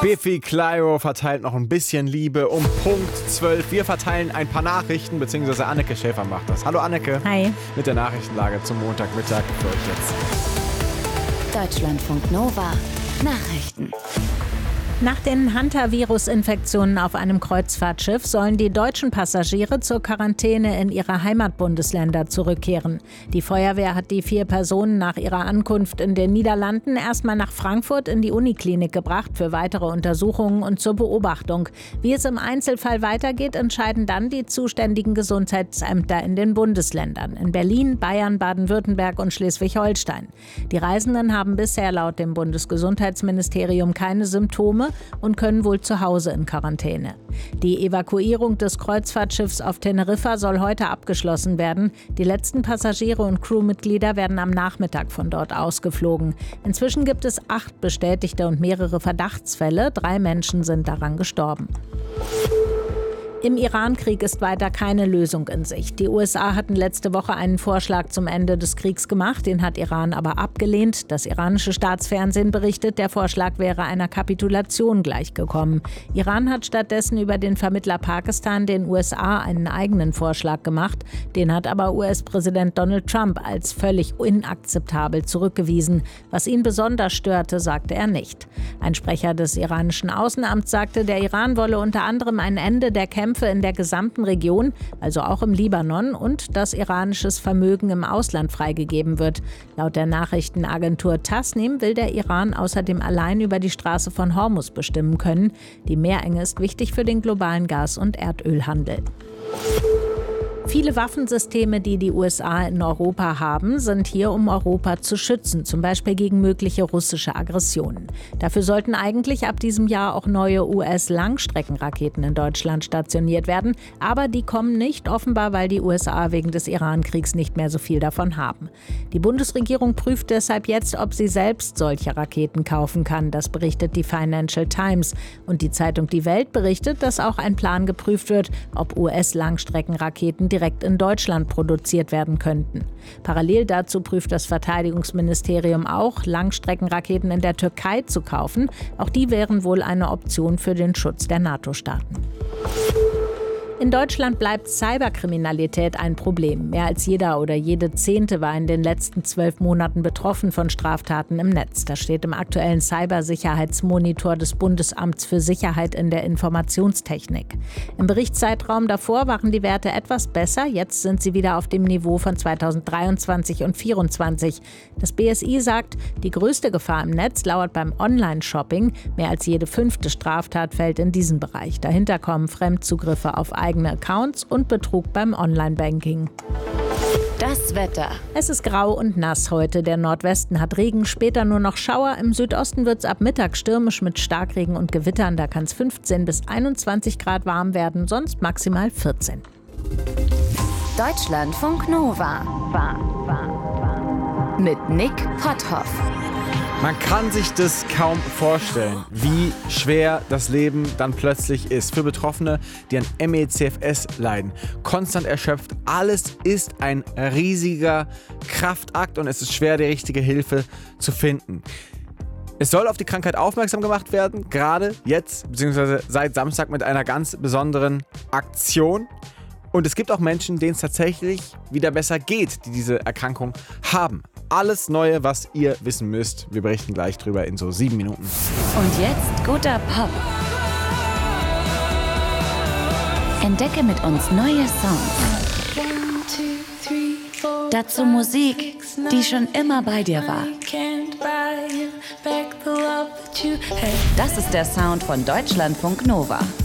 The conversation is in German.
Biffy Clyro verteilt noch ein bisschen Liebe um Punkt 12. Wir verteilen ein paar Nachrichten, beziehungsweise Anneke Schäfer macht das. Hallo Anneke. Hi. Mit der Nachrichtenlage zum Montagmittag für euch jetzt. Deutschlandfunk Nova Nachrichten. Nach den Hantavirus-Infektionen auf einem Kreuzfahrtschiff sollen die deutschen Passagiere zur Quarantäne in ihre Heimatbundesländer zurückkehren. Die Feuerwehr hat die 4 Personen nach ihrer Ankunft in den Niederlanden erstmal nach Frankfurt in die Uniklinik gebracht für weitere Untersuchungen und zur Beobachtung. Wie es im Einzelfall weitergeht, entscheiden dann die zuständigen Gesundheitsämter in den Bundesländern, in Berlin, Bayern, Baden-Württemberg und Schleswig-Holstein. Die Reisenden haben bisher laut dem Bundesgesundheitsministerium keine Symptome und können wohl zu Hause in Quarantäne. Die Evakuierung des Kreuzfahrtschiffs auf Teneriffa soll heute abgeschlossen werden. Die letzten Passagiere und Crewmitglieder werden am Nachmittag von dort ausgeflogen. Inzwischen gibt es 8 bestätigte und mehrere Verdachtsfälle. 3 Menschen sind daran gestorben. Im Iran-Krieg ist weiter keine Lösung in Sicht. Die USA hatten letzte Woche einen Vorschlag zum Ende des Kriegs gemacht, den hat Iran aber abgelehnt. Das iranische Staatsfernsehen berichtet, der Vorschlag wäre einer Kapitulation gleichgekommen. Iran hat stattdessen über den Vermittler Pakistan den USA einen eigenen Vorschlag gemacht. Den hat aber US-Präsident Donald Trump als völlig inakzeptabel zurückgewiesen. Was ihn besonders störte, sagte er nicht. Ein Sprecher des iranischen Außenamts sagte, der Iran wolle unter anderem ein Ende der Kämpfe in der gesamten Region, also auch im Libanon, und dass iranisches Vermögen im Ausland freigegeben wird. Laut der Nachrichtenagentur Tasnim will der Iran außerdem allein über die Straße von Hormuz bestimmen können. Die Meerenge ist wichtig für den globalen Gas- und Erdölhandel. Viele Waffensysteme, die die USA in Europa haben, sind hier, um Europa zu schützen, zum Beispiel gegen mögliche russische Aggressionen. Dafür sollten eigentlich ab diesem Jahr auch neue US-Langstreckenraketen in Deutschland stationiert werden, aber die kommen nicht, offenbar weil die USA wegen des Iran-Kriegs nicht mehr so viel davon haben. Die Bundesregierung prüft deshalb jetzt, ob sie selbst solche Raketen kaufen kann, das berichtet die Financial Times. Und die Zeitung Die Welt berichtet, dass auch ein Plan geprüft wird, ob US-Langstreckenraketen direkt in Deutschland produziert werden könnten. Parallel dazu prüft das Verteidigungsministerium auch, Langstreckenraketen in der Türkei zu kaufen. Auch die wären wohl eine Option für den Schutz der NATO-Staaten. In Deutschland bleibt Cyberkriminalität ein Problem. Mehr als jeder oder jede 10. war in den letzten 12 Monaten betroffen von Straftaten im Netz. Das steht im aktuellen Cybersicherheitsmonitor des Bundesamts für Sicherheit in der Informationstechnik. Im Berichtszeitraum davor waren die Werte etwas besser. Jetzt sind sie wieder auf dem Niveau von 2023 und 2024. Das BSI sagt, die größte Gefahr im Netz lauert beim Online-Shopping. Mehr als jede 5. Straftat fällt in diesen Bereich. Dahinter kommen Fremdzugriffe auf eigene Accounts und Betrug beim Online-Banking. Das Wetter. Es ist grau und nass heute. Der Nordwesten hat Regen, später nur noch Schauer. Im Südosten wird es ab Mittag stürmisch mit Starkregen und Gewittern. Da kann es 15 bis 21 Grad warm werden, sonst maximal 14. Deutschlandfunk Nova. Mit Nick Potthoff. Man kann sich das kaum vorstellen, wie schwer das Leben dann plötzlich ist. Für Betroffene, die an ME/CFS leiden. Konstant erschöpft, alles ist ein riesiger Kraftakt und es ist schwer, die richtige Hilfe zu finden. Es soll auf die Krankheit aufmerksam gemacht werden, gerade jetzt, beziehungsweise seit Samstag mit einer ganz besonderen Aktion. Und es gibt auch Menschen, denen es tatsächlich wieder besser geht, die diese Erkrankung haben. Alles Neue, was ihr wissen müsst. Wir berichten gleich drüber in so 7 Minuten. Und jetzt guter Pop. Entdecke mit uns neue Songs. Dazu Musik, die schon immer bei dir war. Das ist der Sound von Deutschlandfunk Nova.